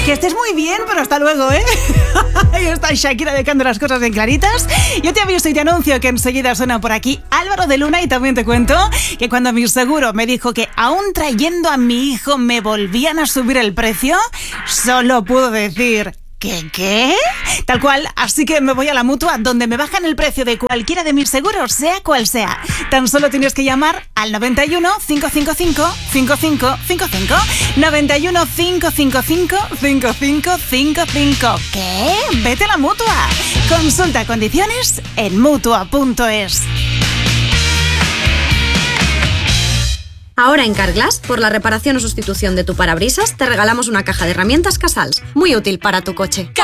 Que estés muy bien, pero hasta luego, ¿eh? Ahí está Shakira dejando las cosas bien claritas. Yo te aviso y te anuncio que enseguida suena por aquí Álvaro de Luna, y también te cuento que cuando mi seguro me dijo que aún trayendo a mi hijo me volvían a subir el precio, solo puedo decir... ¿Qué? Tal cual, así que me voy a la Mutua, donde me bajan el precio de cualquiera de mis seguros, sea cual sea. Tan solo tienes que llamar al 91 555 5555. 91 555 5555. ¿Qué? Vete a la Mutua. Consulta condiciones en Mutua.es. Ahora en Carglass, por la reparación o sustitución de tu parabrisas, te regalamos una caja de herramientas Casals, muy útil para tu coche.